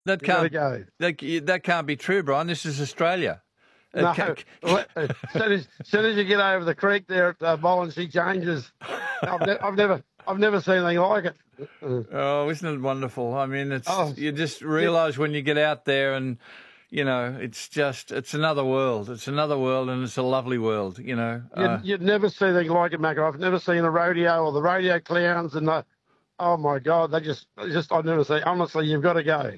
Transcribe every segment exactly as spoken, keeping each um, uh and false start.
That You've got to can't go. that, that can't be true, Brian. This is Australia. It No, ca- well, as soon as, as soon as you get over the creek there at uh, Bolland, she changes. I've, ne- I've never, I've never seen anything like it. Uh, Oh, isn't it wonderful? I mean, it's oh, you just yeah, realise when you get out there, and you know, it's just it's another world. It's another world, and it's a lovely world. You know. you'd, Uh, you'd never see anything like it, Mac. I've never seen a rodeo or the rodeo clowns and the. Oh my God, they just, they just I've never seen. Honestly, you've got to go.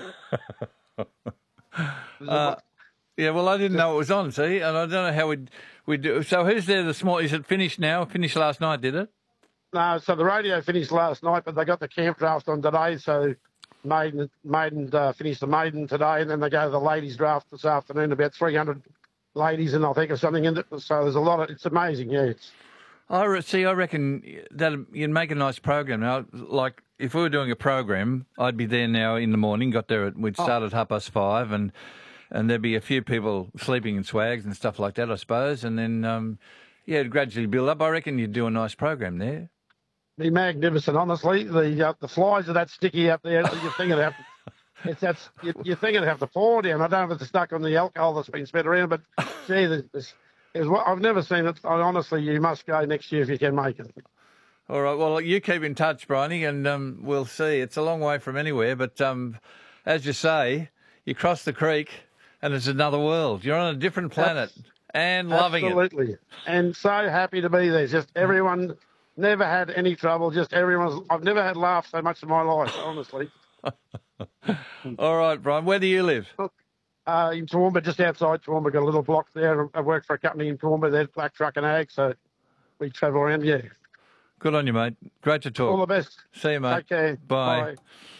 uh, yeah. Well, I didn't Just know it was on. See, and I don't know how we we do. So who's there this morning? Is it finished now? Finished last night? Did it? no. So the rodeo finished last night, but they got the camp draft on today. So maiden, maiden uh, finished the maiden today, and then they go to the ladies draft this afternoon. About three hundred ladies, and I think or something in it. So there's a lot of. It's amazing. Yeah. It's, I re- see. I reckon that you'd make a nice program. Now, like if we were doing a program, I'd be there now in the morning. Got there, at, we'd start at half past five, and and there'd be a few people sleeping in swags and stuff like that, I suppose. And then, um, yeah, it'd gradually build up. I reckon you'd do a nice program there. be magnificent. Honestly, the uh, the flies are that sticky up there. You think it'd have to. It's that's you, you think it'd have to pour down. I don't know if it's stuck on the alcohol that's been spread around, but gee, there's, there's, there's, I've never seen it. I, honestly, you must go next year if you can make it. All right. Well, you keep in touch, Bryony, and um, we'll see. It's a long way from anywhere, but um, as you say, you cross the creek, and it's another world. You're on a different planet, Abs- and loving Absolutely, and so happy to be there. Just everyone, never had any trouble. Just everyone's. I've never had laugh so much in my life. Honestly. it. All right, Brian. Where do you live? Uh, in Toowoomba, just outside Toowoomba, got a little block there. I work for a company in Toowoomba, they're Black Truck and Ag, so we travel around, yeah. Good on you, mate. Great to talk. All the best. See you, mate. Take care. Bye. Bye.